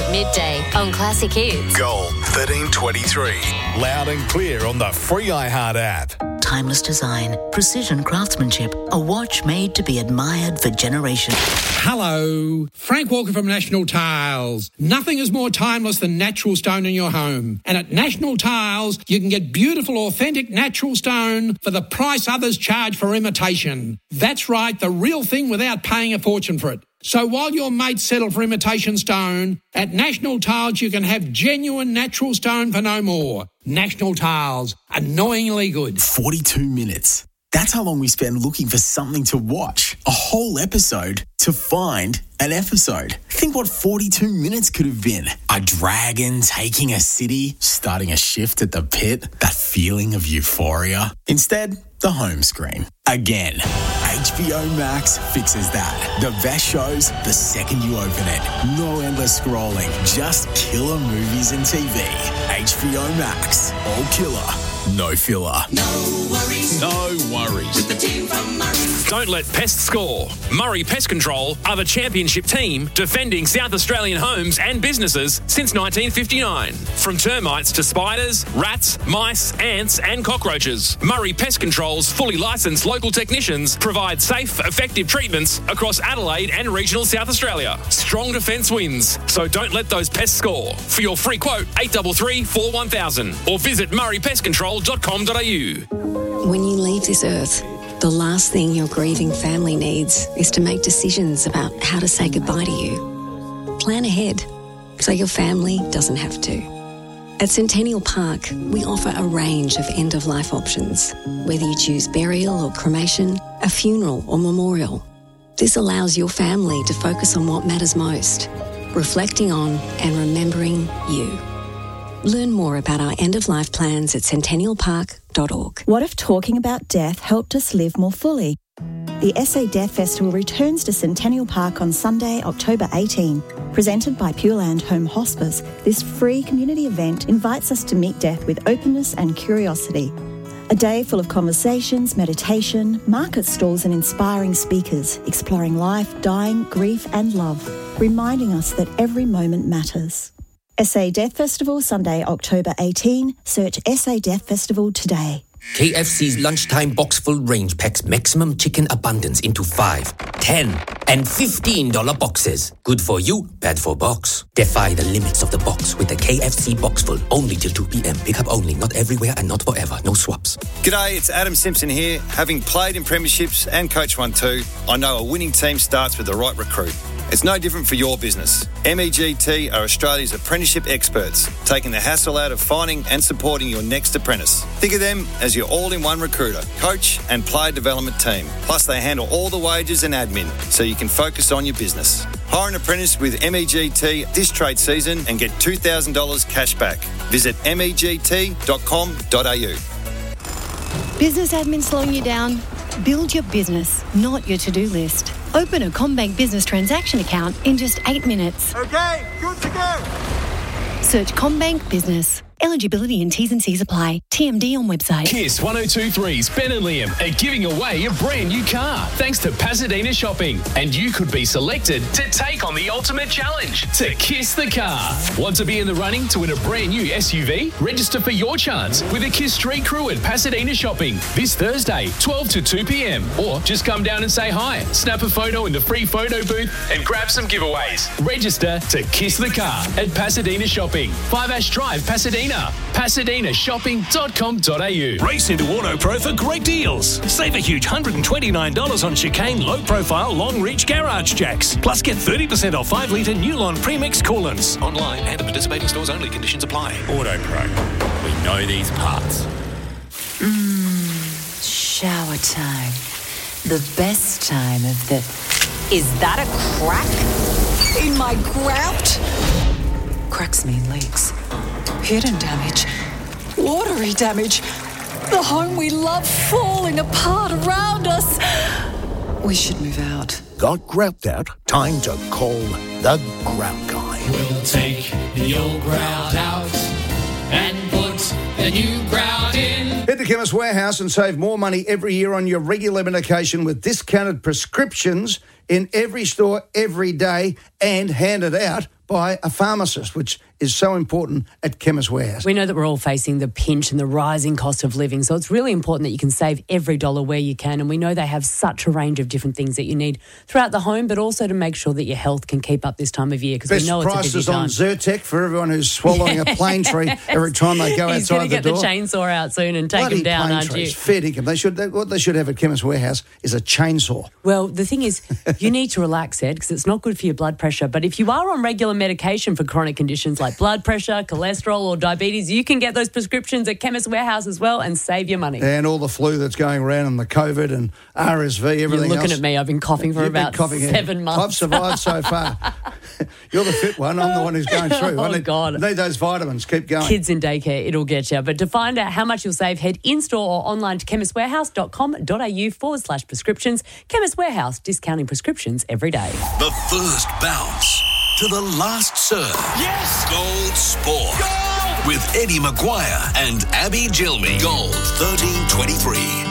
Midday on Classic Hits. Gold 1323. Loud and clear on the free iHeart app. Timeless design, precision craftsmanship, a watch made to be admired for generations. Hello, Frank Walker from National Tiles. Nothing is more timeless than natural stone in your home. And at National Tiles, you can get beautiful, authentic natural stone for the price others charge for imitation. That's right, the real thing without paying a fortune for it. So while your mates settle for imitation stone, at National Tiles you can have genuine natural stone for no more. National Tiles, annoyingly good. 42 minutes. That's how long we spend looking for something to watch. A whole episode to find an episode. Think what 42 minutes could have been. A dragon taking a city, starting a shift at the pit, that feeling of euphoria. Instead, the home screen. Again, HBO Max fixes that. The best shows the second you open it. No endless scrolling, just killer movies and TV. HBO Max. All killer, no filler. No worries. No worries. With the team from Murray. Don't let pests score. Murray Pest Control are the championship team defending South Australian homes and businesses since 1959. From termites to spiders, rats, mice, ants and cockroaches, Murray Pest Control's fully licensed local technicians provide safe, effective treatments across Adelaide and regional South Australia. Strong defence wins, so don't let those pests score. For your free quote, 833 41000 or visit murraypestcontrol.com.au. When you leave this earth, the last thing your grieving family needs is to make decisions about how to say goodbye to you. Plan ahead so your family doesn't have to. At Centennial Park, we offer a range of end-of-life options, whether you choose burial or cremation, a funeral or memorial. This allows your family to focus on what matters most, reflecting on and remembering you. Learn more about our end-of-life plans at centennialpark.org. What if talking about death helped us live more fully? The SA Death Festival returns to Centennial Park on Sunday, October 18. Presented by Pure Land Home Hospice, this free community event invites us to meet death with openness and curiosity. A day full of conversations, meditation, market stalls and inspiring speakers, exploring life, dying, grief and love, reminding us that every moment matters. SA Death Festival, Sunday, October 18. Search SA Death Festival today. KFC's lunchtime box full range packs maximum chicken abundance into 5, 10 and $15 boxes. Good for you, bad for box. Defy the limits of the box with the KFC box full. Only till 2 p.m. Pick up only, not everywhere and not forever. No swaps. G'day, it's Adam Simpson here. Having played in premierships and coached one too, I know a winning team starts with the right recruit. It's no different for your business. MEGT are Australia's apprenticeship experts, taking the hassle out of finding and supporting your next apprentice. Think of them as your all-in-one recruiter, coach and player development team. Plus they handle all the wages and admin, so you can focus on your business. Hire an apprentice with MEGT this trade season and get $2,000 cash back. Visit MEGT.com.au. Business admin slowing you down? Build your business, not your to-do list. Open a CommBank business transaction account in just 8 minutes. Okay, good to go. Search CommBank Business. Eligibility and T's and C's apply. TMD on website. Kiss 102.3's Ben and Liam are giving away a brand new car thanks to Pasadena Shopping. And you could be selected to take on the ultimate challenge to kiss the car. Want to be in the running to win a brand new SUV? Register for your chance with a Kiss Street Crew at Pasadena Shopping this Thursday, 12 to 2 p.m. Or just come down and say hi, snap a photo in the free photo booth and grab some giveaways. Register to kiss the car at Pasadena Shopping. 5 Ash Drive, Pasadena. PasadenaShopping.com.au. Race into AutoPro for great deals. Save a huge $129 on chicane low-profile long-reach garage jacks. Plus get 30% off 5-litre Newlon premix coolants. Online and at participating stores only. Conditions apply. AutoPro. We know these parts. Shower time. The best time of the... Is that a crack in my grout? Cracks mean leaks. Hidden damage. Watery damage. The home we love falling apart around us. We should move out. Got grout out? Time to call the Grout Guy. We'll take the old grout out and put the new grout in. Hit the Chemist Warehouse and save more money every year on your regular medication with discounted prescriptions in every store every day and handed out by a pharmacist, which is so important at Chemist Warehouse. We know that we're all facing the pinch and the rising cost of living, so it's really important that you can save every dollar where you can, and we know they have such a range of different things that you need throughout the home, but also to make sure that your health can keep up this time of year, because we know it's a busy time. Best prices on Zyrtec for everyone who's swallowing a plane tree every time they go outside the door. He's going to get the chainsaw out soon and take them down, aren't you? Fair dinkum. What they should have at Chemist Warehouse is a chainsaw. Well, the thing is, you need to relax, Ed, because it's not good for your blood pressure, but if you are on regular medication for chronic conditions like blood pressure, cholesterol or diabetes, you can get those prescriptions at Chemist Warehouse as well and save your money. And all the flu that's going around and the COVID and RSV, everything else. You're looking at me. I've been coughing for about 7 months. I've survived so far. You're the fit one. I'm the one who's going through. God. I need those vitamins. Keep going. Kids in daycare, it'll get you. But to find out how much you'll save, head in-store or online to chemistwarehouse.com.au/prescriptions. Chemist Warehouse, discounting prescriptions every day. The first bounce to the last serve. Yes! Gold Sport. Gold! With Eddie Maguire and Abby Gilmy. Gold 1323.